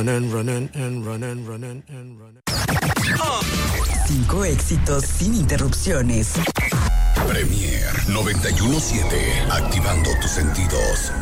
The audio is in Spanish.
5 éxitos sin interrupciones. Premier 91.7, activando tus sentidos.